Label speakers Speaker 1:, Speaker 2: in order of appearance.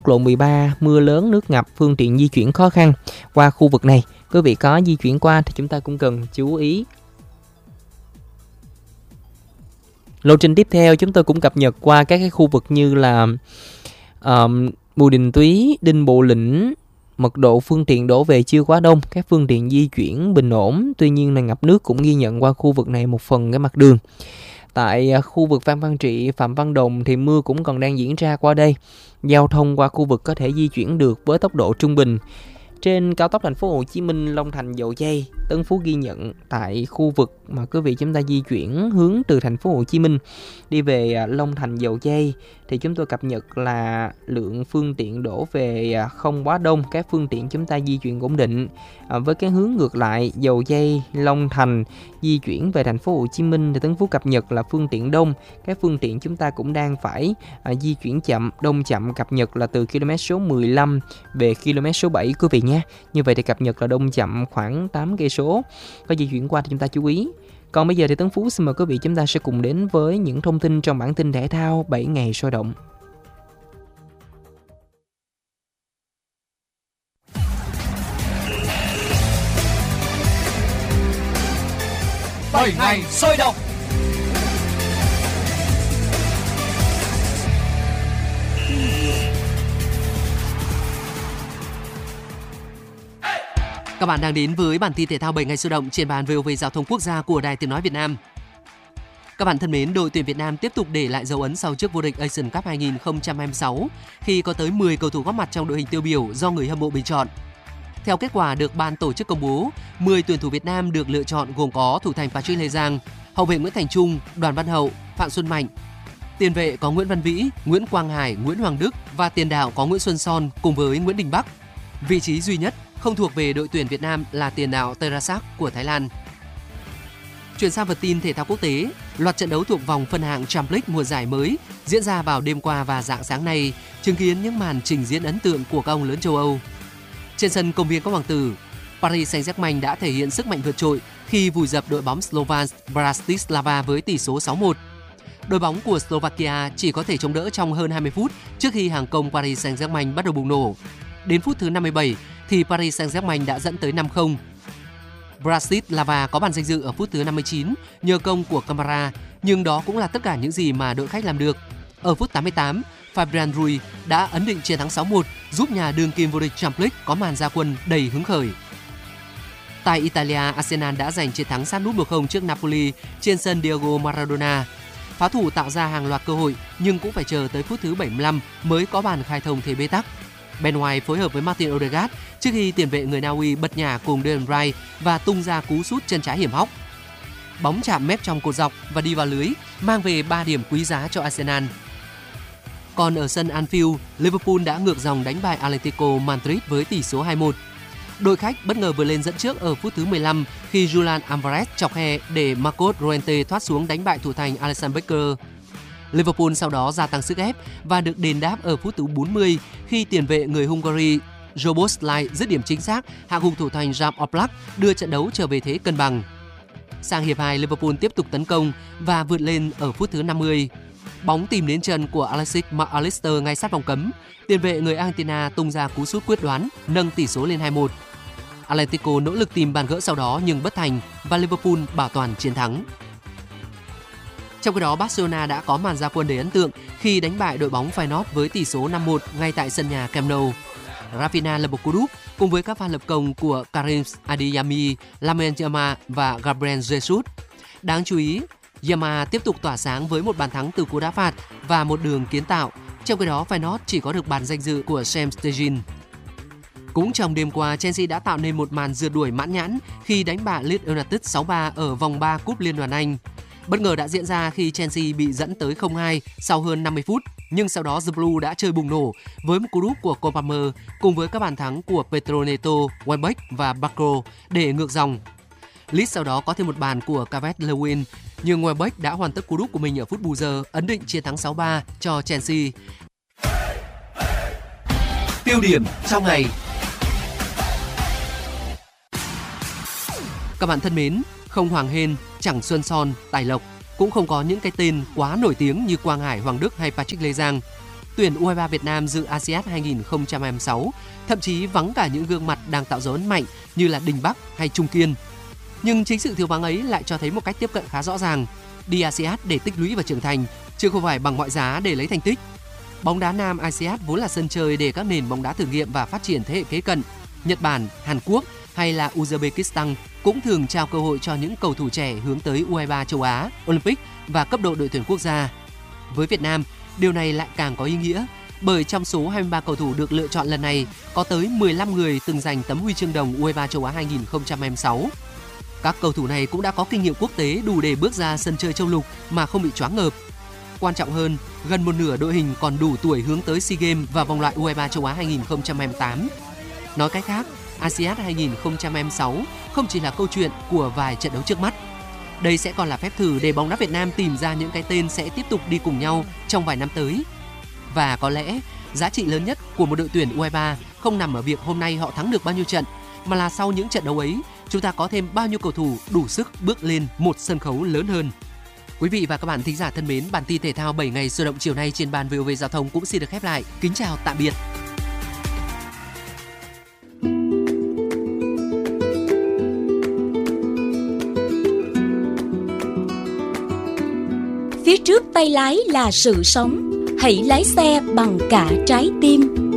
Speaker 1: Lộ 13 mưa lớn nước ngập, phương tiện di chuyển khó khăn qua khu vực này. Quý vị có di chuyển qua thì chúng ta cũng cần chú ý. Lộ trình tiếp theo chúng tôi cũng cập nhật qua các cái khu vực như là Bùi Đình Túy, Đinh Bộ Lĩnh. Mật độ phương tiện đổ về chưa quá đông, các phương tiện di chuyển bình ổn, tuy nhiên là ngập nước cũng ghi nhận qua khu vực này một phần cái mặt đường. Tại khu vực Phan Văn Trị, Phạm Văn Đồng thì mưa cũng còn đang diễn ra qua đây. Giao thông qua khu vực có thể di chuyển được với tốc độ trung bình. Trên cao tốc thành phố Hồ Chí Minh Long Thành Dầu Giây, Tân Phú ghi nhận tại khu vực mà quý vị chúng ta di chuyển hướng từ thành phố Hồ Chí Minh đi về Long Thành Dầu Giây thì chúng tôi cập nhật là lượng phương tiện đổ về không quá đông, các phương tiện chúng ta di chuyển ổn định. Với cái hướng ngược lại, Dầu Giây Long Thành di chuyển về thành phố Hồ Chí Minh thì Tân Phú cập nhật là phương tiện đông, các phương tiện chúng ta cũng đang phải di chuyển chậm, đông chậm, cập nhật là từ km số 15 về km số 7 quý vị nhé. Như vậy thì cập nhật là đông chậm khoảng 8 cây số. Có di chuyển qua thì chúng ta chú ý. Còn bây giờ thì Tấn Phú xin mời quý vị chúng ta sẽ cùng đến với những thông tin trong bản tin thể thao 7 ngày sôi động.
Speaker 2: 7 ngày sôi động.
Speaker 3: Các bạn đang đến với bản tin thể thao 7 ngày sôi động trên ban VOV Giao thông Quốc gia của Đài Tiếng nói Việt Nam. Các bạn thân mến, đội tuyển Việt Nam tiếp tục để lại dấu ấn sau chức vô địch Asian Cup 2026 khi có tới 10 cầu thủ góp mặt trong đội hình tiêu biểu do người hâm mộ bình chọn. Theo kết quả được ban tổ chức công bố, 10 tuyển thủ Việt Nam được lựa chọn gồm có thủ thành Patrick Lê Giang, hậu vệ Nguyễn Thành Trung, Đoàn Văn Hậu, Phạm Xuân Mạnh. Tiền vệ có Nguyễn Văn Vĩ, Nguyễn Quang Hải, Nguyễn Hoàng Đức và tiền đạo có Nguyễn Xuân Son cùng với Nguyễn Đình Bắc. Vị trí duy nhất không thuộc về đội tuyển Việt Nam là tiền đạo Terasak của Thái Lan. Chuyển sang vật tin thể thao quốc tế, loạt trận đấu thuộc vòng phân hạng Champions League mùa giải mới diễn ra vào đêm qua và rạng sáng nay, chứng kiến những màn trình diễn ấn tượng của các ông lớn châu Âu. Trên sân công viên Các Hoàng tử, Paris Saint-Germain đã thể hiện sức mạnh vượt trội khi vùi dập đội bóng Slovan Bratislava với tỷ số 6-1. Đội bóng của Slovakia chỉ có thể chống đỡ trong hơn 20 phút trước khi hàng công Paris Saint-Germain bắt đầu bùng nổ. Đến phút thứ 57 thì Paris Saint-Germain đã dẫn tới 5-0. Bratislava có bàn danh dự ở phút thứ 59 nhờ công của Camara, nhưng đó cũng là tất cả những gì mà đội khách làm được. Ở phút 88, Fabian Ruiz đã ấn định chiến thắng 6-1, giúp nhà đương kim vô địch Champions League có màn ra quân đầy hứng khởi. Tại Italia, Arsenal đã giành chiến thắng sát nút 1-0 trước Napoli trên sân Diego Maradona. Phá thủ tạo ra hàng loạt cơ hội nhưng cũng phải chờ tới phút thứ 75 mới có bàn khai thông thế bế tắc. Ben White phối hợp với Martin Odegaard trước khi tiền vệ người Na Uy bật nhả cùng Declan Rice và tung ra cú sút chân trái hiểm hóc. Bóng chạm mép trong cột dọc và đi vào lưới, mang về 3 điểm quý giá cho Arsenal. Còn ở sân Anfield, Liverpool đã ngược dòng đánh bại Atletico Madrid với tỷ số 2-1. Đội khách bất ngờ vượt lên dẫn trước ở phút thứ 15 khi Julian Alvarez chọc khe để Marcos Llorente thoát xuống đánh bại thủ thành Alisson Becker. Liverpool sau đó gia tăng sức ép và được đền đáp ở phút thứ 40 khi tiền vệ người Hungary Szoboszlai dứt điểm chính xác hạ gục thủ thành Jan Oblak, đưa trận đấu trở về thế cân bằng. Sang hiệp 2, Liverpool tiếp tục tấn công và vượt lên ở phút thứ 50. Bóng tìm đến chân của Alexis Mac Allister ngay sát vòng cấm. Tiền vệ người Argentina tung ra cú sút quyết đoán, nâng tỷ số lên 2-1. Atletico nỗ lực tìm bàn gỡ sau đó nhưng bất thành và Liverpool bảo toàn chiến thắng. Trong khi đó, Barcelona đã có màn ra quân đầy ấn tượng khi đánh bại đội bóng Feyenoord với tỷ số 5-1 ngay tại sân nhà Camp Nou. Rafinha lập một cú đúp cùng với các pha lập công của Karim Adeyemi, Lamine Yamal và Gabriel Jesus. Đáng chú ý, Yamal tiếp tục tỏa sáng với một bàn thắng từ cú đá phạt và một đường kiến tạo. Trong khi đó, Feyenoord chỉ có được bàn danh dự của Sam Stegin. Cũng trong đêm qua, Chelsea đã tạo nên một màn rượt đuổi mãn nhãn khi đánh bại Leeds United 6-3 ở vòng 3 Cúp Liên đoàn Anh. Bất ngờ đã diễn ra khi Chelsea bị dẫn tới 0-2 sau hơn 50 phút, nhưng sau đó The Blue đã chơi bùng nổ với một cú đúp của Cole Palmer cùng với các bàn thắng của Pedro Neto, Welbeck và Barco để ngược dòng. Leeds sau đó có thêm một bàn của Calvert-Lewin, nhưng Welbeck đã hoàn tất cú đúp của mình ở phút bù giờ, ấn định chiến thắng 6-3 cho Chelsea.
Speaker 2: Tiêu điểm trong ngày.
Speaker 3: Các bạn thân mến, không Hoàng Hên, chẳng Xuân Son, Tài Lộc, cũng không có những cái tên quá nổi tiếng như Quang Hải, Hoàng Đức hay Patrick Lê Giang. tuyển U23 Việt Nam dự ASEAN 2026 thậm chí vắng cả những gương mặt đang tạo dấu ấn mạnh như là Đình Bắc hay Trung Kiên. Nhưng chính sự thiếu vắng ấy lại cho thấy một cách tiếp cận khá rõ ràng. Đi ASEAN để tích lũy và trưởng thành, chứ không phải bằng mọi giá để lấy thành tích. Bóng đá nam ASEAN vốn là sân chơi để các nền bóng đá thử nghiệm và phát triển thế hệ kế cận. Nhật Bản, Hàn Quốc hay là Uzbekistan cũng thường trao cơ hội cho những cầu thủ trẻ hướng tới U23 châu Á, Olympic và cấp độ đội tuyển quốc gia. Với Việt Nam, điều này lại càng có ý nghĩa, bởi trong số 23 cầu thủ được lựa chọn lần này, có tới 15 người từng giành tấm huy chương đồng U23 châu Á 2026. Các cầu thủ này cũng đã có kinh nghiệm quốc tế đủ để bước ra sân chơi châu lục mà không bị choáng ngợp. Quan trọng hơn, gần một nửa đội hình còn đủ tuổi hướng tới SEA Games và vòng loại U23 châu Á 2028. Nói cách khác, ASEAN 2026 không chỉ là câu chuyện của vài trận đấu trước mắt. Đây sẽ còn là phép thử để bóng đá Việt Nam tìm ra những cái tên sẽ tiếp tục đi cùng nhau trong vài năm tới. Và có lẽ, giá trị lớn nhất của một đội tuyển U23 không nằm ở việc hôm nay họ thắng được bao nhiêu trận, mà là sau những trận đấu ấy, chúng ta có thêm bao nhiêu cầu thủ đủ sức bước lên một sân khấu lớn hơn. Quý vị và các bạn thính giả thân mến, bản tin thể thao 7 ngày sôi động chiều nay trên ban VOV Giao thông cũng xin được khép lại. Kính chào tạm biệt.
Speaker 4: Phía trước tay lái là sự sống, hãy lái xe bằng cả trái tim.